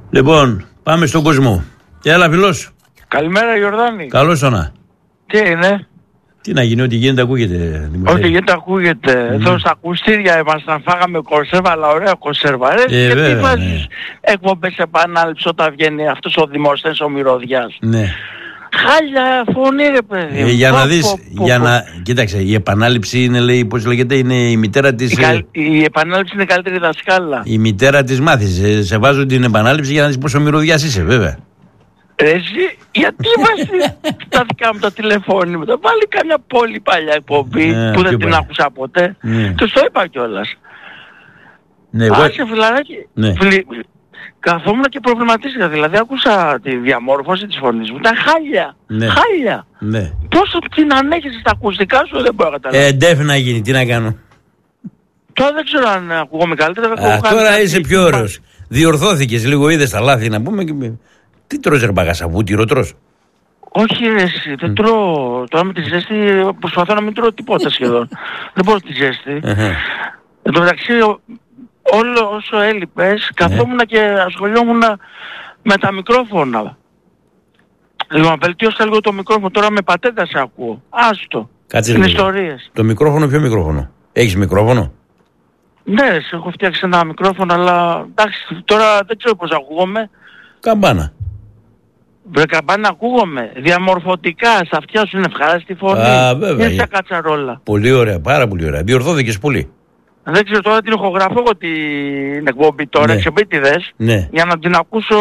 Λοιπόν, πάμε στον κόσμο. Έλα, φιλός. Καλημέρα, Γιορδάνη. Καλώς όνα. Τι είναι? Τι να γίνει, ό,τι γίνεται ακούγεται. Ό,τι γίνεται ακούγεται. Εδώ στα ακουστήρια ήμασταν, φάγαμε κονσέρβα, αλλά ωραία κονσέρβα. Και τι βάζεις εκπομπές επανάληψη όταν βγαίνει αυτός ο Δημοσθένης ο Μυρωδιάς. Ναι. Χάλια φωνή, ρε παιδί. Για να δεις, κοίταξε, η επανάληψη είναι, λέει, πώς λέγεται, είναι η μητέρα της... Η επανάληψη είναι η καλύτερη δασκάλα. Η μητέρα της μάθης. Σε βάζω την επανάληψη για να δεις πόσο μυρωδιάς είσαι, βέβαια. Εσύ, γιατί βάζει τα δικά μου τα τηλεφώνηματα. Βάλει καμιά πολύ παλιά εκπομπή που δεν την άκουσα ποτέ. Τους το είπα κιόλας. Άσε, φιλαράκι. Καθόμουν και προβληματίστηκα. Δηλαδή άκουσα τη διαμόρφωση της φωνής μου. Ήταν χάλια. Χάλια. Πόσο την ανέχεσαι στα ακουστικά σου, δεν μπορώ να καταλάβω. Ντεφ να γίνει, τι να κάνω. Τώρα δεν ξέρω αν ακούγομαι καλύτερα. Τώρα είσαι πιο ωραίος. Διορθώθηκες λίγο, είδες τα λάθη να πούμε. Τι τρως, ρε μπαγασαβού, τυρό τρως? Όχι, ρε, εσύ, δεν τρώω. Τώρα με τη ζέστη προσπαθώ να μην τρώω τίποτα σχεδόν. Δεν μπορώ τη ζέστη. Εν τω μεταξύ, όλο όσο έλειπες, καθόμουν και ασχολιόμουν με τα μικρόφωνα. Λοιπόν, βελτίωσα λίγο το μικρόφωνο, τώρα με πατέντα σε ακούω. Άστο. Κάτσε λίγο. Ιστορίες. Το μικρόφωνο, ποιο μικρόφωνο? Έχεις μικρόφωνο? Ναι, έχω φτιάξει ένα μικρόφωνο, αλλά εντάξει, τώρα δεν ξέρω πώς ακούγομαι. Καμπάνα. Βρε καμπάνα, ακούγομαι. Διαμορφωτικά, στα αυτιά σου είναι ευχάριστη φωνή. Βέβαια. Είναι σαν κατσαρόλα. Πολύ ωραία, πάρα πολύ ωραία. Διορθώθηκες πολύ. Δεν ξέρω, τώρα την ηχογραφώ εγώ την εκπομπή τώρα, εξεπίτηδες, για να την ακούσω.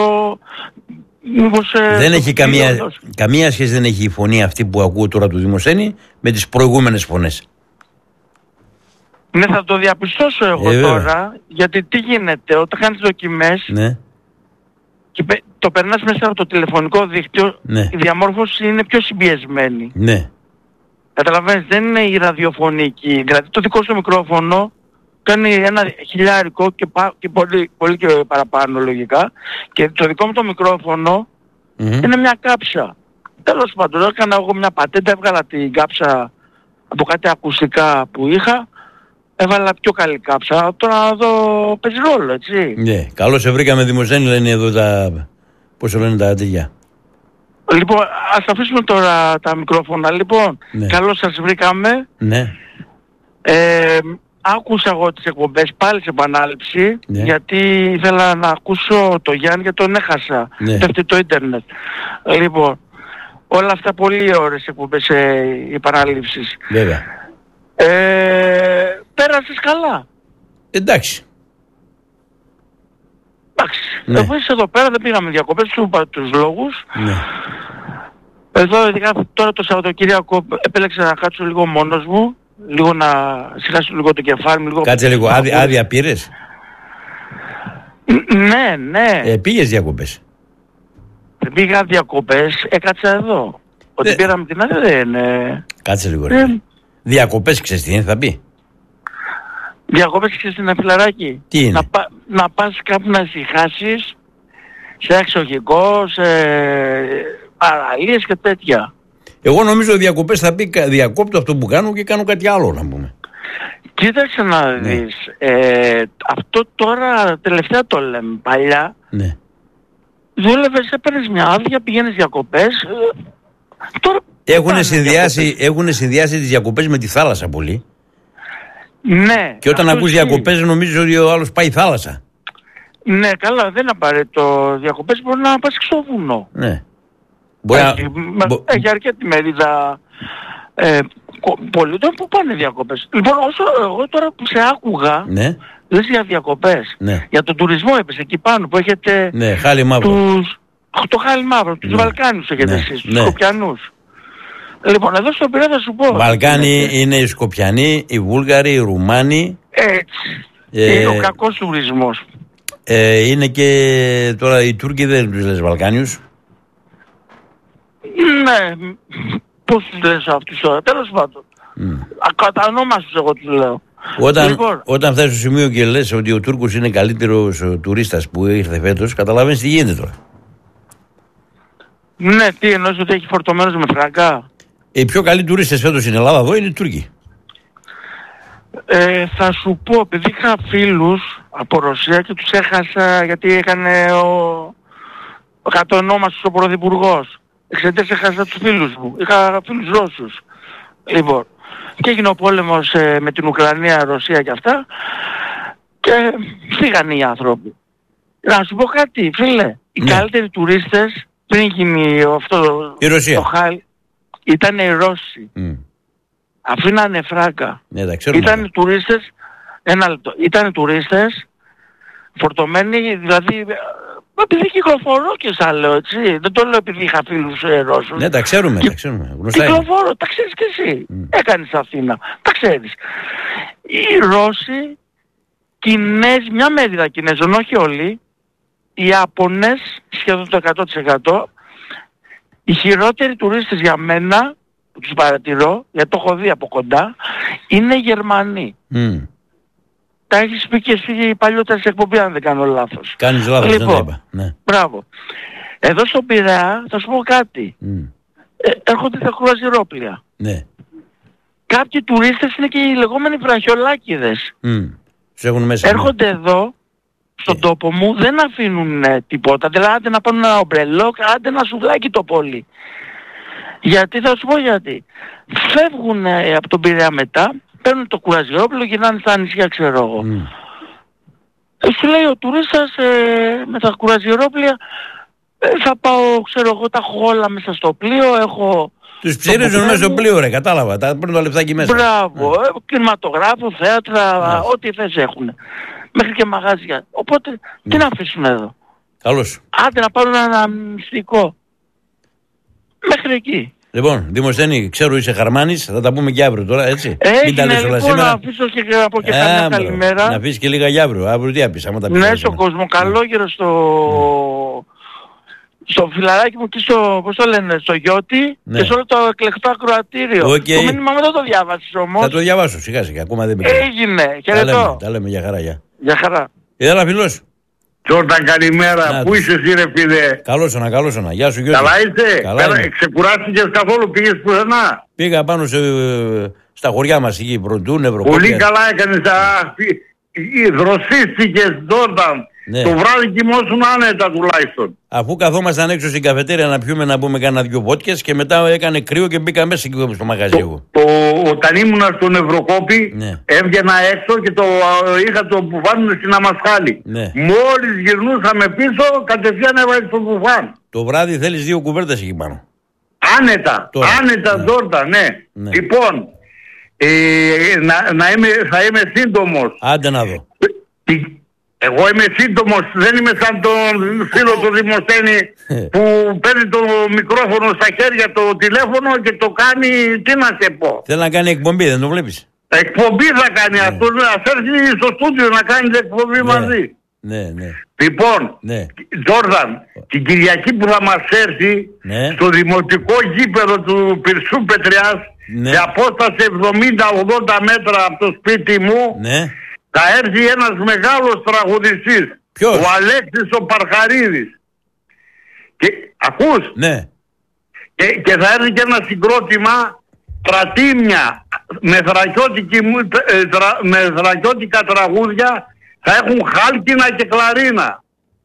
Μήπως, δεν έχει καμία σχέση, δεν έχει η φωνή αυτή που ακούω τώρα του Δημοσθένη με τις προηγούμενες φωνές. Ναι, θα το διαπιστώσω εγώ τώρα, γιατί τι γίνεται, όταν κάνεις δοκιμές και το περνάς μέσα από το τηλεφωνικό δίκτυο, η διαμόρφωση είναι πιο συμπιεσμένη. Ναι. Καταλαβαίνεις, δεν είναι η ραδιοφωνική. Δηλαδή το δικό σου μικρόφωνο κάνει 1.000 και πολύ και παραπάνω λογικά, και το δικό μου το μικρόφωνο είναι μια κάψα. Τέλος πάντων, έκανα εγώ μια πατέντα, έβγαλα την κάψα από κάτι ακουστικά που είχα, έβαλα πιο καλή κάψα. Τώρα να δω, παίζει ρόλο, έτσι. Ναι, καλώς σε βρήκαμε, Δημοσθένη, λένε εδώ τα... πώς λένε τα αντίγια. Λοιπόν, ας αφήσουμε τώρα τα μικρόφωνα. Λοιπόν, καλώς σας βρήκαμε. Ναι. Άκουσα εγώ τις εκπομπές πάλι σε επανάληψη, γιατί ήθελα να ακούσω το Γιάννη και τον έχασα. Πέφτει το ίντερνετ. Λοιπόν, όλα αυτά πολύ ωραίες εκπομπές επανάληψης. Βέβαια. Πέρασες καλά? Εντάξει. Εγώ είσαι εδώ πέρα, δεν πήγαμε διακοπές, σου είπα τους λόγους. Εδώ ειδικά τώρα το Σαββατοκύριακο επέλεξα να κάτσω λίγο μόνος μου, λίγο να σιγάσω λίγο το κεφάλι μου. Κάτσε λίγο, άδεια πήρες? Ναι. Πήγες διακοπές? Δεν πήγα διακοπές, έκατσα εδώ. Ότι πήραμε την άδεια δεν είναι... Κάτσε λίγο ρε. Διακοπές ξέρεις τι είναι, θα πει? Διακοπές ξέρεις τι είναι, φιλαράκι? Τι είναι? Να πας κάπου να ησυχάσεις, σε εξοχικό, σε παραλίες και τέτοια. Εγώ νομίζω διακοπές θα πει διακόπτω αυτό που κάνω και κάνω κάτι άλλο, να πούμε. Κοίταξε να δεις, αυτό τώρα τελευταία το λέμε, παλιά. Δούλευες, έπαιρνες μια άδεια, πηγαίνεις διακοπές. Τώρα έχουν συνδυάσει τις διακοπές με τη θάλασσα πολύ. Ναι. Και όταν ακούς διακοπές νομίζεις ότι ο άλλος πάει θάλασσα. Ναι, καλά, δεν είναι απαραίτητο διακοπές, μπορεί να πας στο βουνό. Ναι. Έχει αρκετή μερίδα πολιτών που πάνε διακοπές. Λοιπόν, όσο εγώ τώρα που σε άκουγα, λες για διακοπές, για τον τουρισμό έπεσε εκεί πάνω που έχετε Χάλι Μαύρο. Το Χάλι Μαύρο, τους Βαλκάνιους έχετε εσείς, τους Σκοπιανούς. Λοιπόν, εδώ στο Πειραιά θα σου πω. Βαλκάνοι είναι οι Σκοπιανοί, οι Βούλγαροι, οι Ρουμάνοι. Έτσι. Είναι ο κακός τουρισμός. Είναι και τώρα οι Τούρκοι, δεν τους λες Βαλκάνιους? Ναι, πώς τους λες αυτούς τώρα, τέλος πάντων. Κατανόμαστος εγώ τους λέω. Όταν φτάσεις στο σημείο και λες ότι ο Τούρκος είναι καλύτερος τουρίστας που ήρθε φέτος, καταλαβαίνεις τι γίνεται τώρα. Ναι, τι εννοείς, ότι έχει φορτωμένος με φραγκά? Οι πιο καλοί τουρίστες φέτος στην Ελλάδα εδώ είναι οι Τούρκοι. Θα σου πω, επειδή είχα φίλους από Ρωσία και τους έχασα γιατί έκανε κατονόμαστος ο πρωθυπουργός. Εξαιτίας έχασα τους φίλους μου. Είχα φίλους Ρώσους. Λοιπόν, και έγινε ο πόλεμος με την Ουκρανία, Ρωσία και αυτά. Και φύγανε οι άνθρωποι. Να σου πω κάτι, φίλε. Οι καλύτεροι τουρίστες πριν γίνει αυτό η Ρωσία. Το χάλι, ήταν οι Ρώσοι. Αφήνανε φράγκα. Ναι, ήταν τουρίστες, ένα λεπτό. Ήταν τουρίστες φορτωμένοι, δηλαδή επειδή κυκλοφορώ και σαν λέω, έτσι. Δεν το λέω επειδή είχα φίλους Ρώσους. Ναι, τα ξέρουμε, τα ξέρουμε. Κυκλοφορώ, τα ξέρεις και εσύ. Έκανες Αθήνα, τα ξέρεις. Οι Ρώσοι, Κινέζοι, μια μερίδα Κινέζων, όχι όλοι, οι Ιάπωνες, σχεδόν το 100%, οι χειρότεροι τουρίστες για μένα, που τους παρατηρώ, γιατί το έχω δει από κοντά, είναι οι Γερμανοί. Τα έχεις πει και εσύ παλιότερα σε εκπομπή, αν δεν κάνω λάθος. Κάνεις λάθος, λοιπόν, δεν τα είπα. Ναι. Μπράβο. Εδώ στον Πειραιά, θα σου πω κάτι. Έρχονται τα κρουαζιρόπλια. Ναι. Κάποιοι τουρίστες είναι και οι λεγόμενοι βραχιολάκηδες. Τους έχουν μέσα. Έρχονται εδώ, στον τόπο μου, δεν αφήνουν τίποτα. Δηλαδή, άντε να πάρουν ένα ομπρελό, άντε ένα σουβλάκι το πόλι. Γιατί, θα σου πω γιατί. Φεύγουν από τον Πειραιά μετά, παίρνουν το κουραζιρόπλο, γυρνάνε στα νησιά, ξέρω εγώ. Σου λέει ο τουρίστας με τα κουραζιρόπλια, θα πάω, ξέρω εγώ, τα έχω όλα μέσα στο πλοίο, έχω... Τους ψηρίζουν μέσα στο πλοίο, ρε, κατάλαβα. Τα παίρνουν το λεφτάκι μέσα. Μπράβο, κινηματογράφο, θέατρα, ό,τι θες έχουν. Μέχρι και μαγάζια. Οπότε, τι να αφήσουν εδώ. Καλώς. Άντε να πάρουν ένα μυστικό. Μέχρι εκεί. Λοιπόν, Δημοσθένη, ξέρω είσαι Χαρμάνης, θα τα πούμε και αύριο τώρα, έτσι. Έγινε, λοιπόν, να αφήσω και να πω και καμιά καλημέρα. Να αφήσεις και λίγα για αύριο. Αύριο τι άπεις, άμα τα πεις. Ναι, στον κόσμο. Καλόγερο στο φιλαράκι μου και στο, πώς το λένε, στο Γιώτη, και σε όλο το εκλεκτό ακροατήριο. Το μήνυμα μου δεν το διάβασες όμως. Θα το διαβάσω σιγά σιγά, ακόμα δεν πήγα. Έγινε, χαιρετώ. Τα λέμε για χαρά, για. Για χαρά. Έλα φίλος. Τζόρταν, καλημέρα. Πού είσαι εσύ, ρε φίλε? Καλώς να. Γεια σου, Γιώργο. Καλά είσαι? Ξεκουράστηκες καθόλου, πήγες πουθενά? Πήγα πάνω στα χωριά μας εκεί, Πρωτούν, Ευρωκόπια. Πολύ καλά έκανες. Δροσίστηκες, Τζόρταν. Ναι. Το βράδυ κοιμώσουν άνετα τουλάχιστον. Αφού καθόμασταν έξω στην καφετέρια να πιούμε, να πούμε κάνα δυο βότκες και μετά έκανε κρύο και μπήκα μέσα στο μαγαζί εγώ. Όταν ήμουν στον Ευρωκόπη, ναι, έβγαινα έξω και είχα το μπουφάν στην Αμασχάλη. Ναι. Μόλις γυρνούσαμε πίσω, κατευθείαν έβαλε το μπουφάν. Το βράδυ θέλεις 2 κουβέρτες εκεί πάνω. Άνετα, τώρα, άνετα, Τζόρτα, ναι. Λοιπόν, θα είμαι σύντομος. Άντε να δω. Εγώ είμαι σύντομος, δεν είμαι σαν τον φίλο του Δημοσθένη που παίρνει το μικρόφωνο στα χέρια, το τηλέφωνο και το κάνει, τι να σε πω. Θέλει να κάνει εκπομπή, δεν το βλέπεις? Εκπομπή θα κάνει αυτό, ας έρθει στο στούντιο να κάνει εκπομπή μαζί. Ναι. Λοιπόν, Τζόρδαν, την Κυριακή που θα μας έρθει στο δημοτικό γήπεδο του Πυρσού Πετριάς, σε απόσταση 70-80 μέτρα από το σπίτι μου, θα έρθει ένας μεγάλος τραγουδιστής. Ποιος? Ο Αλέξης ο Παρχαρίδης. Και ακούς? Ναι. Και θα έρθει και ένα συγκρότημα Τρατήμια με θρακιώτικα τραγούδια. Θα έχουν χάλκινα και κλαρίνα.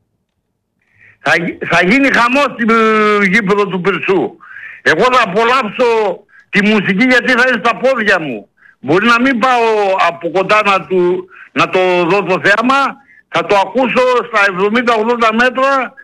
Θα γίνει χαμός στην γήπεδο του Πυρσού. Εγώ θα απολαύσω τη μουσική γιατί θα είναι στα πόδια μου. Μπορεί να μην πάω από κοντά να το δω το θέαμα, θα το ακούσω στα 70-80 μέτρα,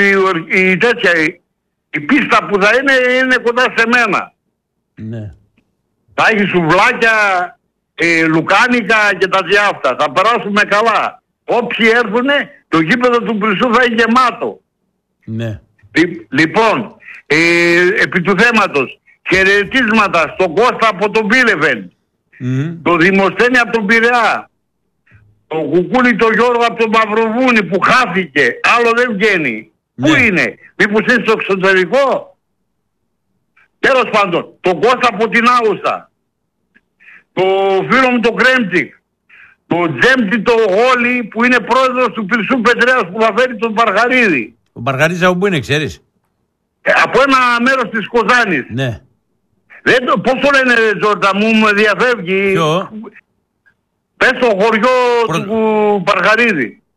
η πίστα που θα είναι κοντά σε μένα. Ναι. Θα έχει σουβλάκια, λουκάνικα και τα διάφτα. Θα περάσουμε καλά. Όποιοι έρθουνε, το γήπεδο του Πυρσού θα είναι γεμάτο. Ναι. Λοιπόν, επί του θέματος, χαιρετίσματα στον Κώστα από τον Πίλεβεν. Το Δημοσθένη από τον Πειραιά, το Κουκούλη το Γιώργο από τον Μαυροβούνι που χάθηκε, άλλο δεν βγαίνει. Πού είναι, μήπως είναι στο εξωτερικό? Τέλος πάντων, τον Κώστα από την Άουστα, το φίλο μου το Κρέμτσικ, το Τζέμπτη το Γόλι που είναι πρόεδρος του Πυρσού Πετρέας που θα φέρει τον Παρχαρίδη. Ο Παρχαρίδης από πού είναι, ξέρεις? Από ένα μέρος της Κοζάνης. Ναι. Πώς το λένε, Τζόρτα, μου διαφεύγει. Ποιο? Πες το χωριό του Παρχαρίδη.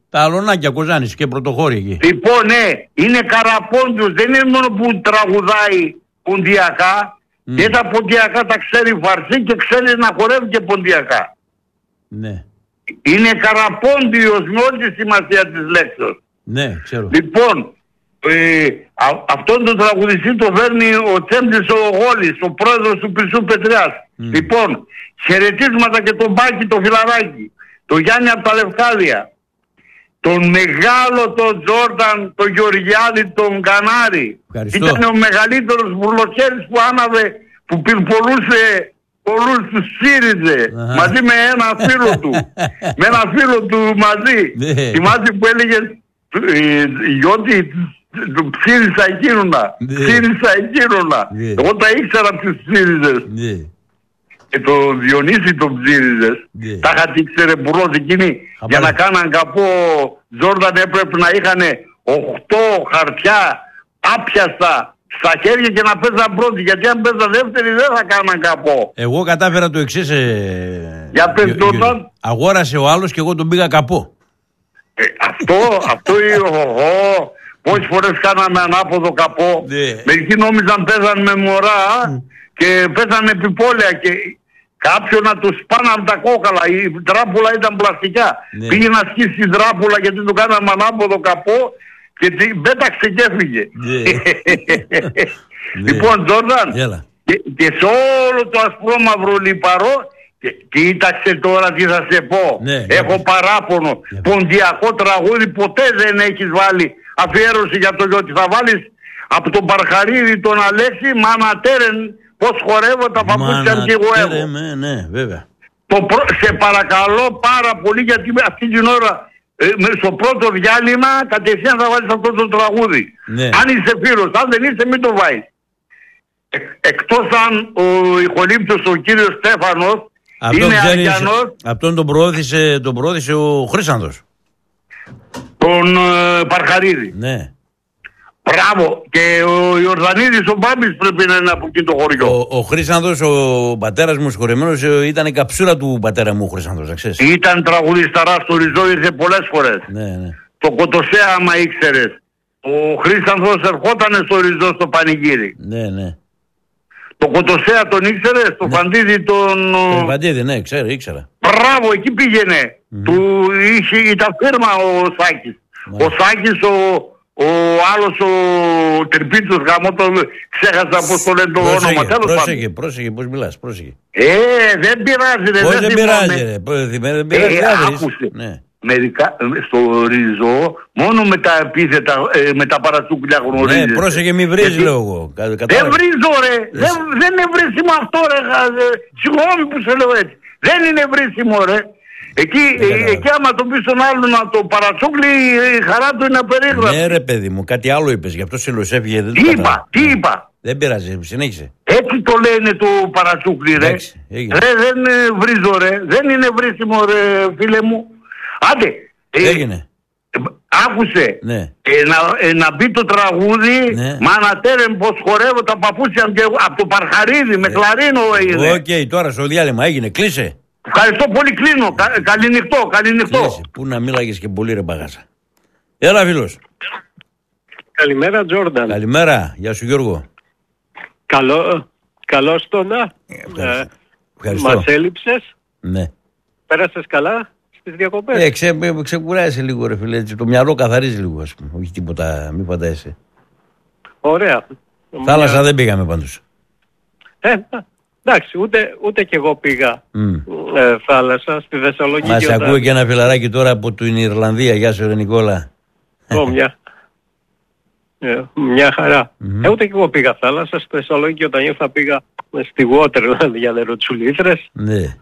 Τα αλωνάκια Κοζάνης και Πρωτοχώρη εκεί. Λοιπόν, ναι, είναι Καραπόντιος, δεν είναι μόνο που τραγουδάει ποντιακά. Και τα ποντιακά τα ξέρει φαρσί και ξέρει να χορεύει και ποντιακά. Ναι. Είναι Καραπόντιος με όλη τη σημασία της λέξης. Ναι, ξέρω. Λοιπόν, αυτόν τον τραγουδιστή το φέρνει ο Τσέμπλης ο Γόλης, ο πρόεδρος του Πυρσού Πετριάς. Λοιπόν, χαιρετίσματα και τον Μπάκη το Φιλαράκι, τον Γιάννη από τα Λευκάδια, τον μεγάλο τον Τζόρνταν, τον Γεωργιάδη, τον Κανάρη. Ευχαριστώ. Ήταν ο μεγαλύτερος μπουρλοχέρης που άναβε, που πυρπολούσε πολλούς τους ΣΥΡΙΖΕ, μαζί με ένα φίλο του. Με ένα φίλο του μαζί. Θυμάσαι που έλεγε Γιώτη, του ψήρισα εκείνονα. Ψήρισα εκείνονα. Εγώ τα ήξερα από τους ΣΥΡΙΖΕς. Και το Διονύση τον ψήριζες. Τα είχα τι ήξερε μπουρός εκείνοι. Για να κάναν καπό Τζόρνταν έπρεπε να είχαν 8 χαρτιά άπιαστα στα χέρια και να παίζαν πρώτη. Γιατί αν παίζαν δεύτερη δεν θα κάναν καπό. Εγώ κατάφερα το εξής. Για πες Τζόρνταν. Αγόρασε ο άλλος και εγώ τον πήγα καπό. Αυτό είναι πόσες φορές κάναμε ανάποδο καπό. Μερικοί νόμιζαν παίζαν με μωρά και παίζαν επιπόλαια και κάποιον να τους πάνε από τα κόκαλα. Η τράπουλα ήταν πλαστικά. Πήγε να σκίσει την τράπουλα γιατί του κάναμε ανάποδο καπό και την πέταξε και έφυγε. Λοιπόν Τζόρνταν, και σε όλο το ασπρόμαυρο λιπαρό, κοίταξε τώρα τι θα σε πω. Έχω παράπονο. Ποντιακό τραγούδι ποτέ δεν έχεις βάλει αφιέρωση για το Γιώτη. Θα βάλεις από τον Παρχαρίδη τον Αλέξη, Μάνα Τέρεν, πώς χορεύω τα παπούτσια και εγώ έχω. Ναι, βέβαια. Σε παρακαλώ πάρα πολύ, γιατί αυτή την ώρα στο πρώτο διάλειμμα κατευθείαν θα βάλεις αυτό το τραγούδι. Αν είσαι φίλος, αν δεν είσαι μην το βάλεις. Εκτός αν ο ηχολήπτος ο κύριος Στέφανος είναι Αριανός. Αυτόν τον προώθησε ο Χρήσανδος. Τον Παρχαρίδη. Ναι. Μπράβο. Και ο Ιορδανίδης ο Μπάμπης πρέπει να είναι από εκεί το χωριό. Ο Χρήσανδος, ο πατέρας μου συγχωρεμένος, ήταν η καψούρα του πατέρα μου ο Χρήσανδος, να ξέρεις. Ήταν τραγουδισταράς στο Ριζό, ήρθε πολλές φορές. Ναι. Το Κοτοσέα άμα ήξερες. Ο Χρήσανδος ερχόταν στο Ριζό στο πανηγύρι. Ναι. Το Κοτοσέα τον ήξερες, το Φαντίδη τον... Το Φαντίδη, ναι, ήξερα. Μπράβο, εκεί πήγαινε. Του ήταν φίρμα ο Σάκης. Ο Σάκης, ο άλλος ο Τερπίτσος γαμό, ξέχασα πώς το λένε το όνομα. Πρόσεχε, πώς μιλάς, πρόσεχε. Δεν πειράζει, πώς δεν πειράζει, άκουσε. Μερικά, στο Ριζό, μόνο με τα επίθετα, με τα παρατσούκλια γνωρίζεις. Ναι, πρόσεχε μη βρίζει, λέω εγώ. Δεν βρίζω ρε, δεν είναι βρίσιμο αυτό ρε, συγγνώμη που σε λέω έτσι. Δεν είναι βρίσιμο ρε. Εκεί άμα το πεις στον άλλο να το παρατσούκλει, η χαρά του είναι απερίγραπτη. Ναι ρε παιδί μου, κάτι άλλο είπες, γι' αυτό σε έφυγε. Τι είπα. Δεν πειράζει, συνέχισε. Έτσι το λένε το παρατσούκλι ρε. Ρε δεν βρίζω ρε, δεν είναι βρίσιμο ρε φίλε μου. Άντε, έγινε. Άκουσε, να μπει το τραγούδι, Μάνα Τέρεν πως χορεύω τα παπούτσια και από το Παρχαρίδη, με κλαρίνο είναι. Οκ, τώρα στο διάλειμμα έγινε, κλείσε. Ευχαριστώ πολύ, κλείνω. Καληνυχτό. Πού να μίλαγες και πολύ ρε μπαγάσα. Έλα φίλος. Καλημέρα Τζόρνταν. Καλημέρα, γεια σου Γιώργο. Καλώς το να. Ευχαριστώ. Μας έλειψες. Ναι. Πέρασες καλά στις διακοπές. Ξεκουράζεσαι λίγο ρε φίλε, το μυαλό καθαρίζει λίγο ας πούμε, όχι τίποτα, μη φαντάζεσαι. Ωραία. Θάλασσα δεν πήγαμε πάντως. Εντάξει, ούτε κι εγώ πήγα θάλασσα στη Θεσσαλονίκη. Μας ακούει και ένα φιλαράκι τώρα από την Ιρλανδία, γεια σου ρε Νικόλα. Μια χαρά. Ούτε κι εγώ πήγα θάλασσα στη Θεσσαλονίκη, όταν ήρθα πήγα στη Waterland για νεροτσουλήθρες. Ναι.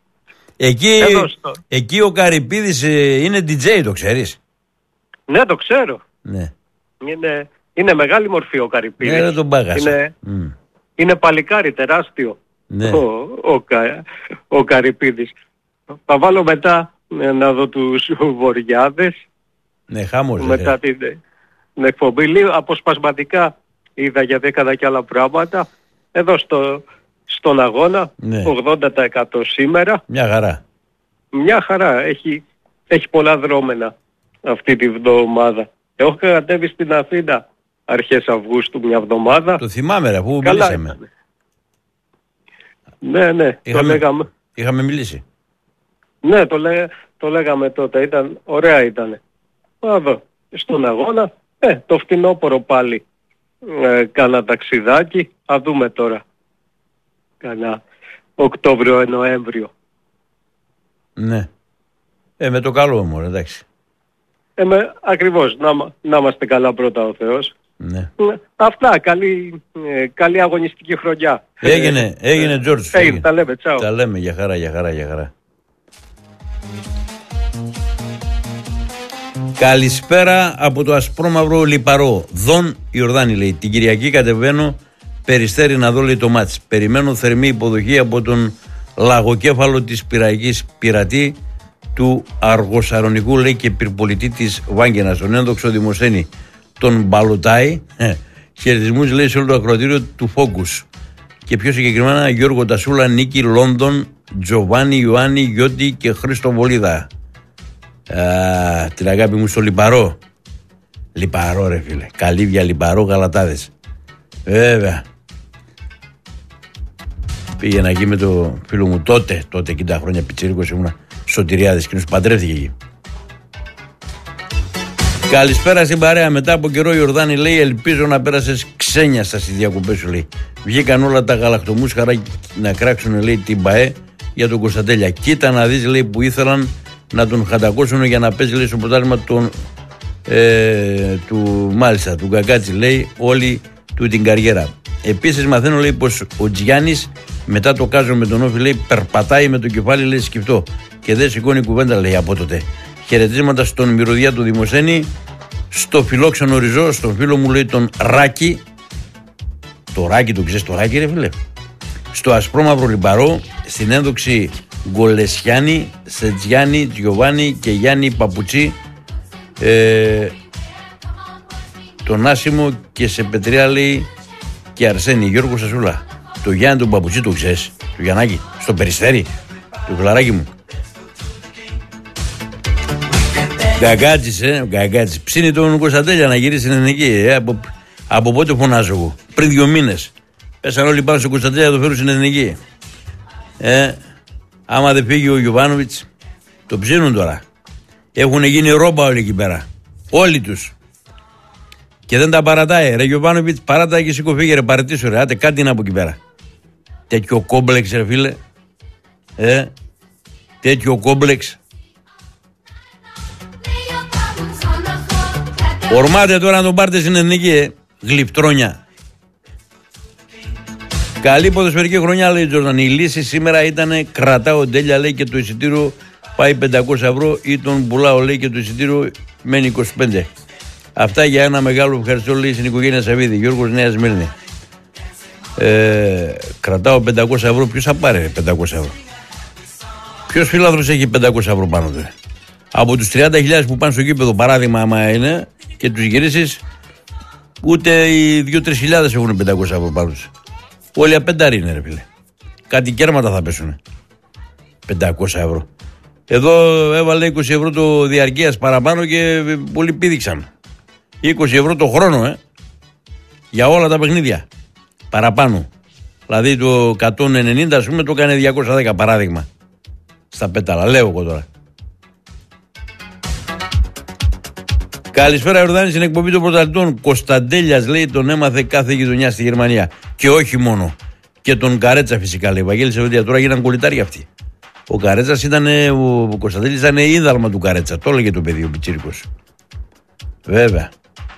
Εκεί ο Καρυπίδης είναι DJ, το ξέρεις? Ναι, το ξέρω. Ναι. Είναι μεγάλη μορφή ο Καρυπίδης. Ναι, δεν τον πάγασα. Είναι παλικάρι τεράστιο, ναι. Ο Καρυπίδης. Θα βάλω μετά να δω τους Βοριάδες. Ναι, χάμος. Μετά την εκπομπή. Λίγο αποσπασματικά είδα, γιατί έκανα και άλλα πράγματα. Εδώ στον αγώνα, ναι. 80% σήμερα. Μια χαρά. Έχει πολλά δρόμενα αυτή τη βδομάδα. Έχω κατέβει στην Αθήνα αρχές Αυγούστου μια εβδομάδα. Το θυμάμαι ρε, που μιλήσαμε. Ναι, το λέγαμε. Είχαμε μιλήσει. Ναι, το λέγαμε τότε, ωραία ήταν. Εδώ, στον αγώνα, το φθινόπωρο πάλι κάνα ταξιδάκι, θα δούμε τώρα. Κάνα Οκτώβριο-Νοέμβριο. Ναι. Με το καλό μου, εντάξει. Ακριβώς, να είμαστε καλά πρώτα ο Θεός. Ναι. Αυτά, καλή αγωνιστική χρονιά. Έγινε Τζόρτζ. Τα λέμε, τσάου. Τα λέμε, για χαρά. Καλησπέρα από το ασπρόμαυρο Λιπαρό. Δον Ιορδάνη λέει. Την Κυριακή κατεβαίνω Περιστέρι να δω λέει το μάτς. Περιμένω θερμή υποδοχή από τον λαγοκέφαλο της πυραϊκής πειρατή του Αργοσαρονικού λέει και πυρπολιτή της Βάγκενας, τον ένδοξο Δημοσθένη. Τον Μπαλωτάη. Χαιρετισμούς λέει σε όλο το ακροατήριο του Φόκους. Και πιο συγκεκριμένα Γιώργο Τασούλα, Νίκη Λόνδον, Τζοβάνι, Ιωάννη, Γιώτη και Χρήστο Βολίδα. Την αγάπη μου στο Λιπαρό. Λιπαρό ρε φίλε. Καλύβια, Λιπαρό, Γαλατάδες. Βέβαια. Πήγαινα εκεί με το φίλο μου τότε 60 χρόνια πιτσίρικος ήμουνα Σωτηριάδες, εκείνος παντρεύτηκε εκεί. Καλησπέρα στην παρέα. Μετά από καιρό Ιορδάνη λέει: ελπίζω να πέρασες ξένια στις διακοπές σου λέει. Βγήκαν όλα τα γαλακτομούσχαρα να κράξουν λέει την ΠΑΕ για τον Κωνσταντέλια. Κοίτα να δεις λέει που ήθελαν να τον χαντακώσουν για να παίζει λέει στο πρωτάθλημα του μάλιστα του Γκαγκάτση λέει όλη του την καριέρα. Επίσης μαθαίνω λέει πως ο Τζιάννης μετά το κάζο με τον Όφη λέει περπατάει με το κεφάλι λέει σκυφτό και δεν σηκώνει κουβέντα λέει από τότε. Χαιρετίσματα στον μυρωδιά του Δημοσθένη, στο φιλόξενο Ριζό, στον φίλο μου λέει τον Ράκη. Το Ράκη, το ξέρεις το Ράκη ρε φίλε. Στο ασπρόμαυρο Λιπαρό, στην ένδοξη Γκολεσιάνη, Σετζιάννη, Τζιοβάνι και Γιάννη Παπουτσί, τον Άσιμο και σε Πετριά λέει και Αρσένη, Γιώργο Σασούλα. Το Γιάννη τον Παπουτσί το ξέρεις, το Γιαννάκη, στο Περιστέρι, το φιλαράκι μου. Γκαγκάτζης. Ψήνει τον Κωνσταντέλια να γυρίσει στην εθνική. Από πότε φωνάζω εγώ? Πριν 2 μήνες. Πέσαν όλοι πάνω στον Κωνσταντέλια να το φέρουν στην εθνική. Άμα δεν φύγει ο Γιοβάνοβιτς, το ψήνουν τώρα. Έχουν γίνει ρόμπα όλοι εκεί πέρα. Όλοι τους. Και δεν τα παρατάει. Ρε Γιοβάνοβιτς, παράτα και σηκώ φύγε ρε, παρετήσου ρε. Άτε κάτι είναι από εκεί πέρα. Τέτοιο κόμπλεξ ρε φίλε. Τέτοιο κόμπλεξ. Ορμάτε τώρα να τον πάρετε στην εθνική, γλυπτρόνια. Καλή ποδοσφαιρική χρονιά λέει Τζόρνταν. Η λύση σήμερα ήταν κρατάω τέλεια λέει και το εισιτήριο πάει 500 ευρώ ή τον πουλάω λέει και το εισιτήριο μένει 25. Αυτά για ένα μεγάλο ευχαριστώ λέει στην οικογένεια Σαββίδη. Γιώργος Νέα Σμύρνη. Κρατάω 500 ευρώ. Ποιος θα πάρει 500 ευρώ? Ποιος φίλαθρος έχει 500 ευρώ πάνω του? Από τους 30.000 που πάνε στο γήπεδο παράδειγμα άμα είναι και τους γυρίσεις ούτε οι 2-3 έχουν 500 ευρώ πάνω τους. Όλοι απεντάρι είναι ρε φίλε. Κάτι κέρματα θα πέσουν. 500 ευρώ. Εδώ έβαλε 20 ευρώ το διαρκείας παραπάνω και πολλοί πήδηξαν. 20 ευρώ το χρόνο για όλα τα παιχνίδια. Παραπάνω. Δηλαδή το 190 ας πούμε το έκανε 210 παράδειγμα. Στα πέταλα. Λέω εγώ τώρα. Καλησπέρα Ιορδάνη, στην εκπομπή των πρωταθλητών. Κωνσταντέλιας λέει τον έμαθε κάθε γειτονιά στη Γερμανία. Και όχι μόνο. Και τον Καρέτσα φυσικά λέει. Βαγγέλη Σεβέντια, τώρα γίναν κολλητάροι αυτοί. Ο Καρέτσας ήταν, ο Κωνσταντέλιας ήταν ίδαλμα του Καρέτσα. Το έλεγε το παιδί ο πιτσίρικος. Βέβαια.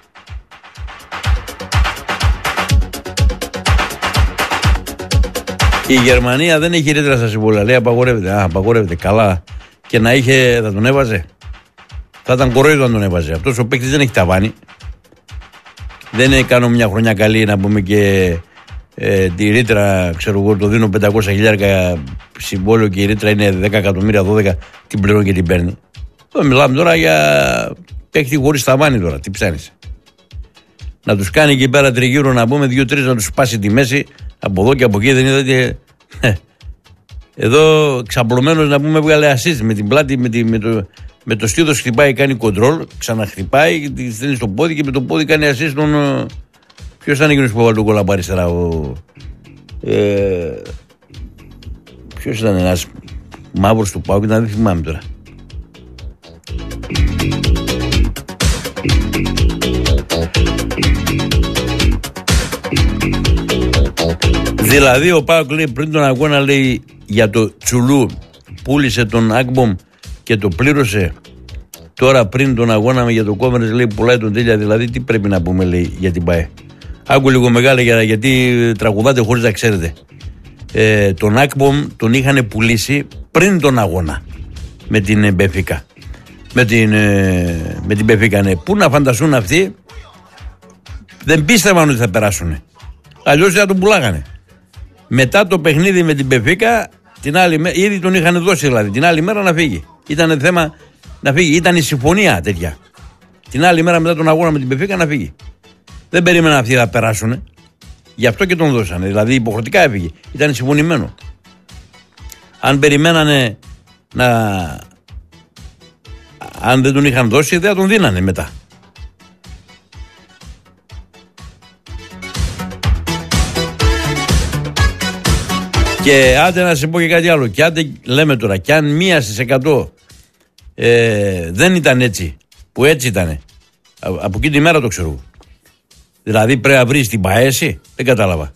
Η Γερμανία δεν έχει ρήτρα στα συμβόλαια. Λέει απαγορεύεται. Απαγορεύεται. Καλά. Και να είχε, θα τον έβαζε. Θα ήταν κορόιδο αν τον έβαζε. Αυτός ο παίκτης δεν έχει ταβάνι. Δεν κάνω μια χρονιά καλή να πούμε και τη ρήτρα, ξέρω εγώ, το δίνω 500.000 συμβόλαιο και η ρήτρα είναι 10 εκατομμύρια, 12, την πληρώνει και την παίρνει. Μιλάμε τώρα για παίκτη χωρίς ταβάνι τώρα. Τι ψάχνεις? Να τους κάνει εκεί πέρα τριγύρω να πούμε 2-3 να τους σπάσει τη μέση από εδώ και από εκεί. Δεν είδατε? Εδώ ξαπλωμένος να πούμε έβγαλε assist με την πλάτη, Με το στήθος χτυπάει, κάνει κοντρόλ, ξαναχτυπάει, τη στέλνει στο πόδι και με το πόδι κάνει assist τον. Ποιος ήταν εκείνος που έβαλε τον γκολ από αριστερά, ποιος ήταν, ένας μαύρος του ΠΑΟΚ, δεν θυμάμαι τώρα. Δηλαδή ο ΠΑΟΚ λέει πριν τον αγώνα, λέει για το Τσουλού πούλησε τον Ακμπομ και το πλήρωσε. Τώρα πριν τον αγώνα για το Κόβερνες λέει πουλάει τον Τέλεια. Δηλαδή τι πρέπει να πούμε, λέει, για την ΠΑΕ. Άκου λίγο μεγάλα γιατί τραγουδάτε χωρίς να ξέρετε. Τον Ακμπομ τον είχαν πουλήσει πριν τον αγώνα με την Μπενφίκα. Με την Μπενφίκα, ναι. Πού να φανταστούν αυτοί, δεν πίστευαν ότι θα περάσουν. Αλλιώς θα τον πουλάγανε. Μετά το παιχνίδι με την Μπενφίκα, την άλλη μέρα, ήδη τον είχαν δώσει δηλαδή. Την άλλη μέρα να φύγει. Ήταν θέμα να φύγει. Ήταν η συμφωνία τέτοια. Την άλλη μέρα μετά τον αγώνα με την Μπενφίκα να φύγει. Δεν περίμεναν αυτοί να περάσουν. Γι' αυτό και τον δώσανε. Δηλαδή υποχρεωτικά έφυγε. Ήταν συμφωνημένο. Αν περιμένανε αν δεν τον είχαν δώσει, δεν θα τον δίνανε μετά. Και άντε να σε πω και κάτι άλλο. Και άντε λέμε τώρα, κι αν 1% δεν ήταν έτσι, που έτσι ήταν, από εκείνη τη μέρα το ξέρω. Δηλαδή πρέπει να βρεις την ΠΑΕΣΗ, δεν κατάλαβα.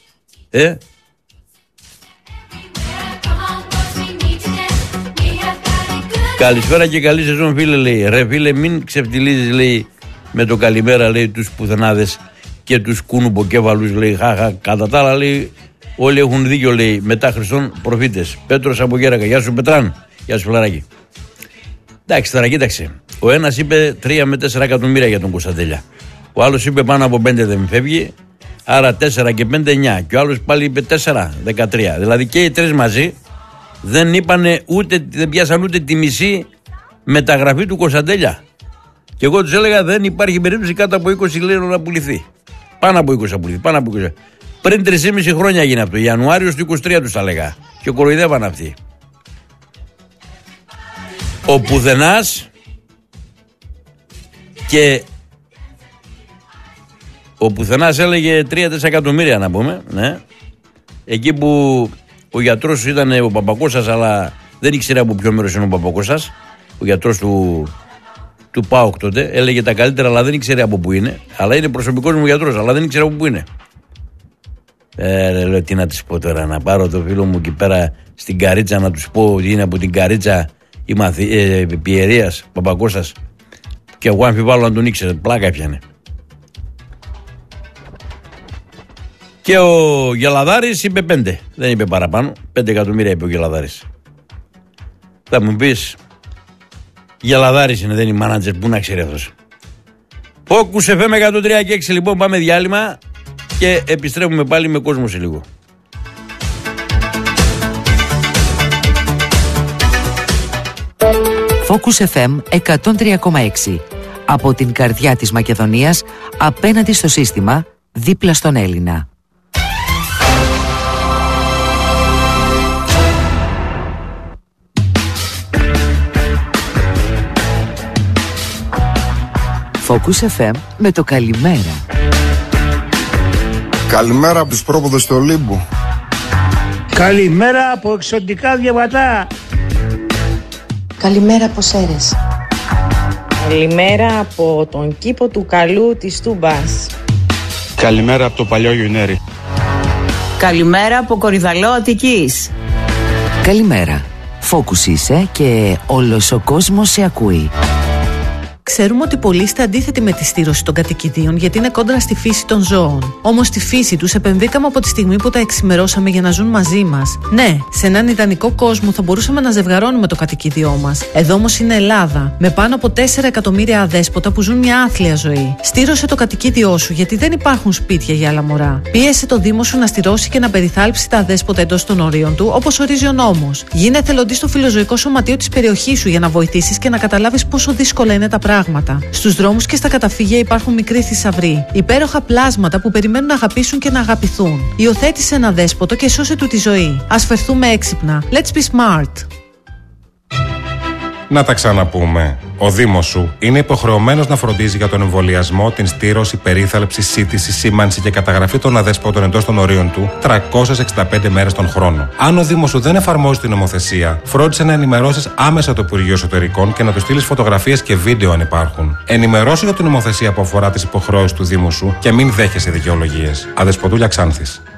Καλησπέρα και καλή σεζόν, φίλε, λέει. Ρε φίλε, μην ξεφτιλίζεις, λέει, με το καλημέρα, λέει, τους πουθενάδες και τους κούνουποκέφαλους, λέει, χαχα. Κατά τα άλλα, λέει, όλοι έχουν δίκιο, λέει, μετά Χριστόν προφήτες. Πέτρος από Γέρακα. Γεια σου, Πετράν. Γεια σου, Φιλαράκη. Εντάξει, τώρα κοίταξε. Ο ένας είπε 3 με 4 εκατομμύρια για τον Κωνσταντέλια. Ο άλλος είπε πάνω από 5 δεν φεύγει. Άρα 4 και 5, 9. Και ο άλλος πάλι είπε 4, 13. Δηλαδή και οι τρεις μαζί δεν πιάσαν ούτε τη μισή μεταγραφή του Κωνσταντέλια. Και εγώ τους έλεγα δεν υπάρχει περίπτωση κάτω από 20 λίρων να πουληθεί. Πάνω από 20 να πουληθεί. Πάνω από 20. Πριν 3,5 χρόνια έγινε αυτό. Ιανουάριος του 23 τους τα έλεγα. Και κοροϊδεύαν αυτοί. Ο πουθενάς και ο πουθενάς έλεγε 3-4 εκατομμύρια να πούμε, ναι. Εκεί που ο γιατρός ήταν ο Παπακώστας, αλλά δεν ήξερε από ποιο μέρος είναι ο Παπακώστας. Ο γιατρός του ΠΑΟΚ τότε έλεγε τα καλύτερα, αλλά δεν ήξερε από πού είναι. Αλλά είναι προσωπικός μου γιατρός, αλλά δεν ήξερε από πού είναι. Λέω τι να της πω τώρα, να πάρω το φίλο μου εκεί πέρα στην Καρίτσα να τους πω ότι είναι από την Καρίτσα η Πιερίας Παπακώστας. Και εγώ αμφιβάλλω αν τον ήξερε, πλάκα έπιανε. Και ο Γελαδάρης είπε 5, δεν είπε παραπάνω. 5 εκατομμύρια είπε ο Γελαδάρης. Θα μου πεις, Γελαδάρης είναι, δεν είναι μάνατζερ, πού να ξέρει αυτός. Focus FM 103 και 6, λοιπόν, πάμε διάλειμμα και επιστρέφουμε πάλι με κόσμο σε λίγο. Focus FM 103,6. Από την καρδιά της Μακεδονίας, απέναντι στο σύστημα, δίπλα στον Έλληνα. Focus FM με το καλημέρα. Καλημέρα από τους πρόποδες του Ολύμπου. Καλημέρα από εξωτικά διαβατά. Καλημέρα από Σέρες. Καλημέρα από τον κήπο του Καλού της Τούμπας. Καλημέρα από το παλιό Γιουνέρι. Καλημέρα από Κορυδαλό Αττικής. Καλημέρα. Focus είσαι και όλος ο κόσμος σε ακούει. Ξέρουμε ότι πολλοί είστε αντίθετοι με τη στήρωση των κατοικιδίων γιατί είναι κόντρα στη φύση των ζώων. Όμως στη φύση τους επενδύκαμε από τη στιγμή που τα εξημερώσαμε για να ζουν μαζί μας. Ναι, σε έναν ιδανικό κόσμο θα μπορούσαμε να ζευγαρώνουμε το κατοικίδιό μας. Εδώ όμως είναι Ελλάδα, με πάνω από 4 εκατομμύρια αδέσποτα που ζουν μια άθλια ζωή. Στήρωσε το κατοικίδιό σου γιατί δεν υπάρχουν σπίτια για άλλα μωρά. Πίεσε το Δήμο σου να στηρώσει και να περιθάλψει τα αδέσποτα εντός των ορίων του, όπως ορίζει ο νόμος. Γίνε εθελοντής στο φιλοζωικό σωματείο της περιοχής σου για να βοηθήσεις και να καταλάβεις πόσο δύσκολα είναι τα πράγματα. Στους δρόμους και στα καταφύγια υπάρχουν μικροί θησαυροί, υπέροχα πλάσματα που περιμένουν να αγαπήσουν και να αγαπηθούν. Υιοθέτησε ένα δέσποτο και σώσε του τη ζωή. Ας φερθούμε έξυπνα. Let's be smart. Να τα ξαναπούμε. Ο Δήμος σου είναι υποχρεωμένος να φροντίζει για τον εμβολιασμό, την στήρωση, περίθαλψη, σύντηση, σήμανση και καταγραφή των αδέσποτων εντός των ορίων του 365 μέρες τον χρόνο. Αν ο Δήμος σου δεν εφαρμόζει την νομοθεσία, φρόντισε να ενημερώσεις άμεσα το Υπουργείο Εσωτερικών και να του στείλεις φωτογραφίες και βίντεο αν υπάρχουν. Ενημερώσου για την νομοθεσία που αφορά τις υποχρεώσεις του Δήμου σου και μην δέχεσαι δικαιολογίες. Αδεσποτούλια Ξάνθης.